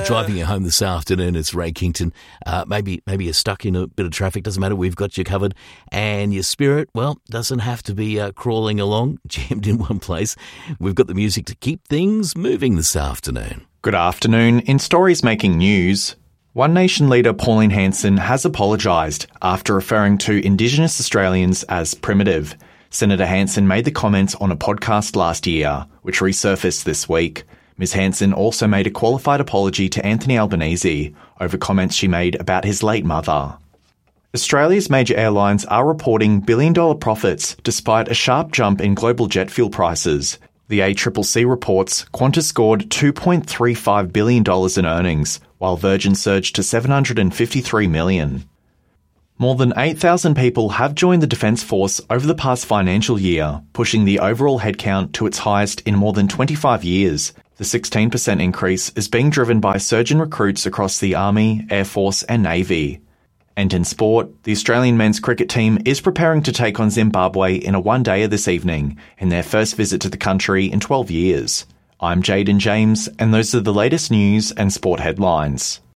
driving you home this afternoon, it's Ray Kington. Maybe you're stuck in a bit of traffic. Doesn't matter. We've got you covered. And your spirit, well, doesn't have to be crawling along, jammed in one place. We've got the music to keep things moving this afternoon. Good afternoon. In stories making news, One Nation leader Pauline Hanson has apologised after referring to Indigenous Australians as primitive. Senator Hanson made the comments on a podcast last year, which resurfaced this week. Ms Hanson also made a qualified apology to Anthony Albanese over comments she made about his late mother. Australia's major airlines are reporting billion-dollar profits despite a sharp jump in global jet fuel prices. The ACCC reports Qantas scored $2.35 billion in earnings, while Virgin surged to $753 million. More than 8,000 people have joined the Defence Force over the past financial year, pushing the overall headcount to its highest in more than 25 years. The 16% increase is being driven by surgeon recruits across the Army, Air Force and Navy. And in sport, the Australian men's cricket team is preparing to take on Zimbabwe in a one-dayer this evening, in their first visit to the country in 12 years. I'm Jaden James, and those are the latest news and sport headlines.